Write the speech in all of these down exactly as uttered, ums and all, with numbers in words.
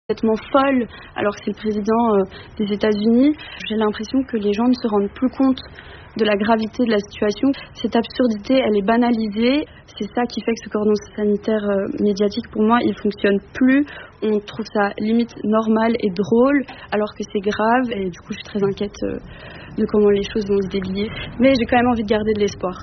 complètement folle alors que c'est le président euh, des États-Unis. J'ai l'impression que les gens ne se rendent plus compte de la gravité de la situation. Cette absurdité, elle est banalisée. C'est ça qui fait que ce cordon sanitaire euh, médiatique, pour moi, il fonctionne plus. On trouve ça limite normal et drôle, alors que c'est grave. Et du coup, je suis très inquiète euh, de comment les choses vont se délier. Mais j'ai quand même envie de garder de l'espoir.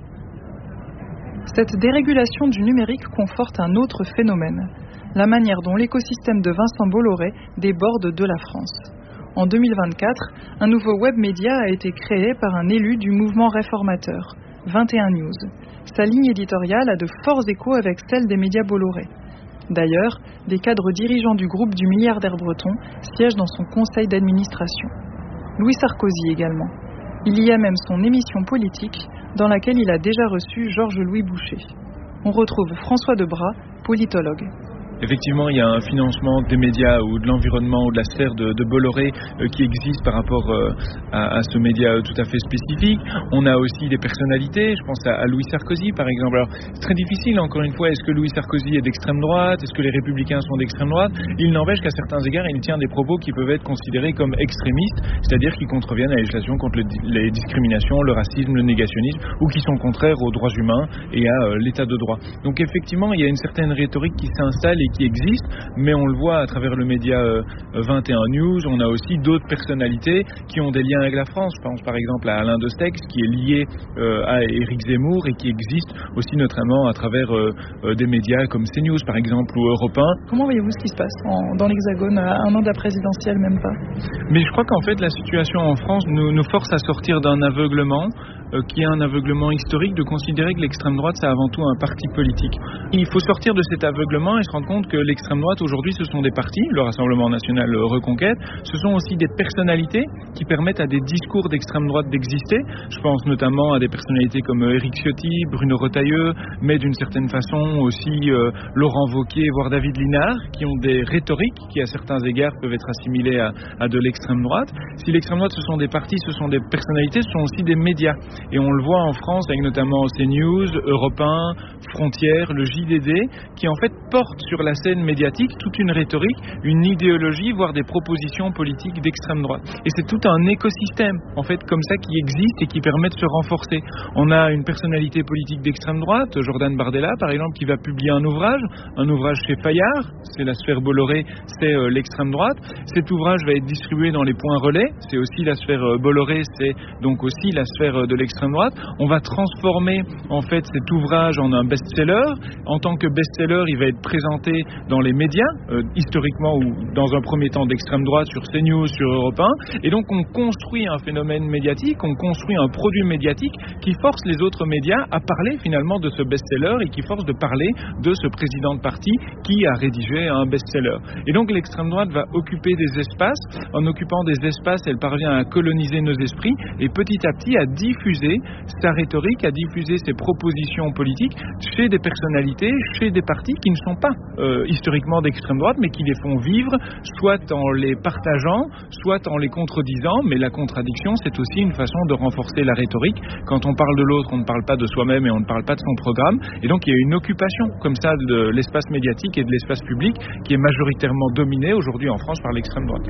Cette dérégulation du numérique conforte un autre phénomène, la manière dont l'écosystème de Vincent Bolloré déborde de la France. En deux mille vingt-quatre, un nouveau web média a été créé par un élu du mouvement réformateur, vingt et un News. Sa ligne éditoriale a de forts échos avec celle des médias Bolloré. D'ailleurs, des cadres dirigeants du groupe du milliardaire breton siègent dans son conseil d'administration. Louis Sarkozy également. Il y a même son émission politique dans laquelle il a déjà reçu Georges-Louis Boucher. On retrouve François Debras, politologue. Effectivement, il y a un financement des médias ou de l'environnement ou de la sphère de, de Bolloré euh, qui existe par rapport euh, à, à ce média euh, tout à fait spécifique. On a aussi des personnalités, je pense à, à Louis Sarkozy par exemple. Alors, c'est très difficile, encore une fois, est-ce que Louis Sarkozy est d'extrême droite? Est-ce que les Républicains sont d'extrême droite? Il n'empêche qu'à certains égards, il tient des propos qui peuvent être considérés comme extrémistes, c'est-à-dire qui contreviennent à la législation contre le, les discriminations, le racisme, le négationnisme, ou qui sont contraires aux droits humains et à euh, l'état de droit. Donc effectivement, il y a une certaine rhétorique qui s'installe et qui existe, mais on le voit à travers le média euh, vingt et un News. On a aussi d'autres personnalités qui ont des liens avec la France. Je pense par exemple à Alain Destex qui est lié euh, à Éric Zemmour et qui existe aussi notamment à travers euh, euh, des médias comme CNews par exemple ou Europe un. Comment voyez-vous ce qui se passe en, dans l'Hexagone à un an de la présidentielle, même pas? Mais je crois qu'en fait la situation en France nous, nous force à sortir d'un aveuglement euh, qui est un aveuglement historique, de considérer que l'extrême droite c'est avant tout un parti politique. Il faut sortir de cet aveuglement et se rendre compte que l'extrême droite aujourd'hui ce sont des partis, le Rassemblement National Reconquête, ce sont aussi des personnalités qui permettent à des discours d'extrême droite d'exister. Je pense notamment à des personnalités comme Éric Ciotti, Bruno Retailleau, mais d'une certaine façon aussi euh, Laurent Wauquiez, voire David Linard, qui ont des rhétoriques qui à certains égards peuvent être assimilées à, à de l'extrême droite. Si l'extrême droite ce sont des partis, ce sont des personnalités, ce sont aussi des médias. Et on le voit en France avec notamment CNews, Europe un, Frontières, le J D D, qui en fait portent sur la scène médiatique toute une rhétorique, une idéologie, voire des propositions politiques d'extrême droite. Et c'est tout un écosystème, en fait, comme ça qui existe et qui permet de se renforcer. On a une personnalité politique d'extrême droite, Jordan Bardella, par exemple, qui va publier un ouvrage, un ouvrage chez Fayard, c'est la sphère Bolloré, c'est euh, l'extrême droite. Cet ouvrage va être distribué dans les points relais, c'est aussi la sphère euh, Bolloré, c'est donc aussi la sphère euh, de l'extrême droite. On va transformer, en fait, cet ouvrage en un best-seller. En tant que best-seller, il va être présenté dans les médias, euh, historiquement ou dans un premier temps d'extrême droite sur CNews, sur Europe un. Et donc on construit un phénomène médiatique, on construit un produit médiatique qui force les autres médias à parler finalement de ce best-seller et qui force de parler de ce président de parti qui a rédigé un best-seller. Et donc l'extrême droite va occuper des espaces. En occupant des espaces, elle parvient à coloniser nos esprits et petit à petit à diffuser sa rhétorique, à diffuser ses propositions politiques chez des personnalités, chez des partis qui ne sont pas euh, historiquement d'extrême droite, mais qui les font vivre, soit en les partageant, soit en les contredisant. Mais la contradiction, c'est aussi une façon de renforcer la rhétorique. Quand on parle de l'autre, on ne parle pas de soi-même et on ne parle pas de son programme. Et donc, il y a une occupation comme ça de l'espace médiatique et de l'espace public qui est majoritairement dominé aujourd'hui en France par l'extrême droite.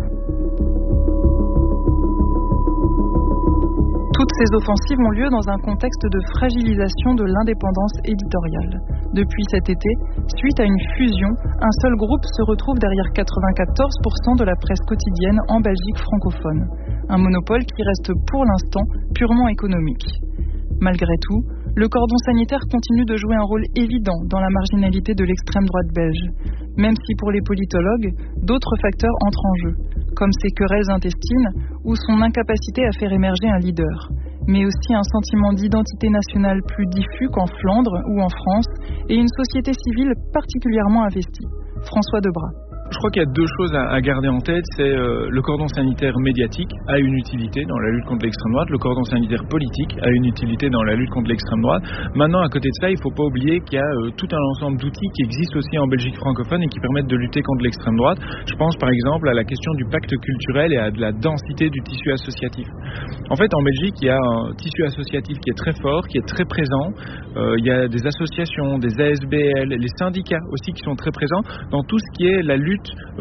Toutes ces offensives ont lieu dans un contexte de fragilisation de l'indépendance éditoriale. Depuis cet été, suite à une fusion, un seul groupe se retrouve derrière quatre-vingt-quatorze pour cent de la presse quotidienne en Belgique francophone. Un monopole qui reste pour l'instant purement économique. Malgré tout, le cordon sanitaire continue de jouer un rôle évident dans la marginalité de l'extrême droite belge, même si pour les politologues, d'autres facteurs entrent en jeu, comme ses querelles intestines ou son incapacité à faire émerger un leader, mais aussi un sentiment d'identité nationale plus diffus qu'en Flandre ou en France et une société civile particulièrement investie. François Debras. Je crois qu'il y a deux choses à garder en tête, c'est euh, le cordon sanitaire médiatique a une utilité dans la lutte contre l'extrême droite, le cordon sanitaire politique a une utilité dans la lutte contre l'extrême droite. Maintenant, à côté de ça, il ne faut pas oublier qu'il y a euh, tout un ensemble d'outils qui existent aussi en Belgique francophone et qui permettent de lutter contre l'extrême droite. Je pense par exemple à la question du pacte culturel et à de la densité du tissu associatif. En fait, en Belgique, il y a un tissu associatif qui est très fort, qui est très présent. Euh, il y a des associations, des A S B L, les syndicats aussi qui sont très présents dans tout ce qui est la lutte